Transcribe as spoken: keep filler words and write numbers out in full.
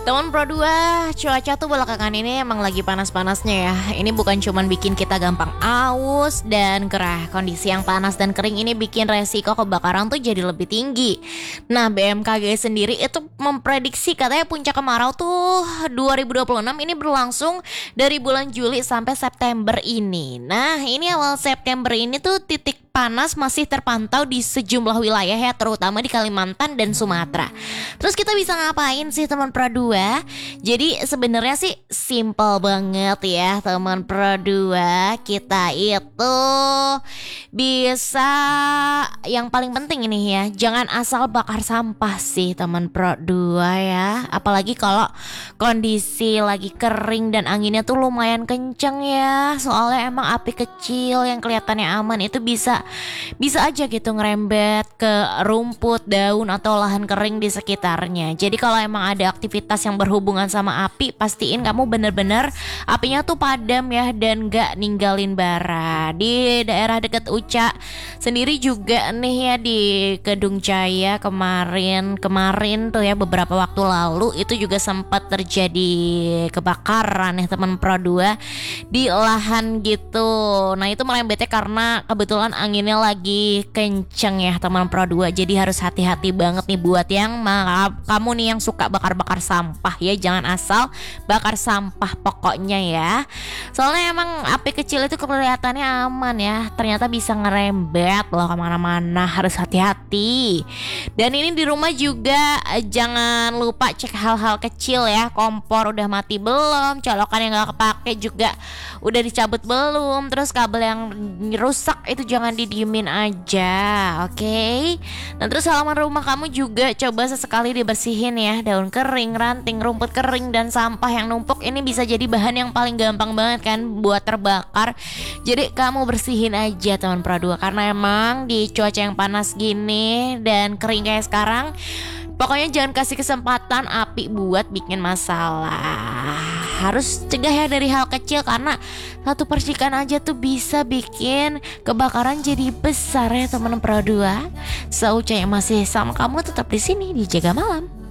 Teman Pro dua, cuaca tuh belakangan ini emang lagi panas-panasnya ya. Ini bukan cuman bikin kita gampang aus dan gerah. Kondisi yang panas dan kering ini bikin resiko kebakaran tuh jadi lebih tinggi. Nah, B M K G sendiri itu memprediksi katanya puncak kemarau tuh dua ribu dua puluh enam ini berlangsung dari bulan Juli sampai September ini. Nah, ini awal September ini tuh titik panas masih terpantau di sejumlah wilayah ya, terutama di Kalimantan dan Sumatera. Terus kita bisa ngapain sih teman Pro dua? Jadi sebenarnya sih simple banget ya teman Pro dua. Kita itu bisa, yang paling penting ini ya, jangan asal bakar sampah sih teman Pro dua ya. Apalagi kalau kondisi lagi kering dan anginnya tuh lumayan kenceng ya. Soalnya emang api kecil yang kelihatannya aman itu bisa bisa aja gitu ngerembet ke rumput, daun atau lahan kering di sekitarnya. Jadi kalau emang ada aktivitas yang berhubungan sama api, pastiin kamu bener-bener apinya tuh padam ya dan gak ninggalin bara. Di daerah dekat Uca sendiri juga nih ya, di Kedung Jaya kemarin kemarin tuh ya, beberapa waktu lalu itu juga sempat terjadi kebakaran ya teman Pro dua di lahan gitu. Nah itu merembetnya karena kebetulan anginnya lagi kenceng ya teman Pro dua. Jadi harus hati-hati banget nih buat yang maaf kamu nih yang suka bakar-bakar sampah ya. Jangan asal bakar sampah pokoknya ya. Soalnya emang api kecil itu kelihatannya aman ya, ternyata bisa ngerembet loh kemana-mana. Harus hati-hati. Dan ini di rumah juga eh, jangan lupa cek hal-hal kecil ya. Kompor udah mati belum, colokan yang gak kepake juga udah dicabut belum, terus kabel yang rusak itu jangan didiemin aja, oke okay? Nah terus halaman rumah kamu juga coba sesekali dibersihin ya. Daun kering, ranting, rumput kering, dan sampah yang numpuk ini bisa jadi bahan yang paling gampang banget kan buat terbakar. Jadi kamu bersihin aja teman Pro dua, karena emang di cuaca yang panas gini dan kering kayak sekarang, pokoknya jangan kasih kesempatan api buat bikin masalah. Harus cegah ya dari hal kecil, karena satu percikan aja tuh bisa bikin kebakaran jadi besar ya teman Pro dua. So, yang masih sama kamu tetap di sini di Jaga Malam.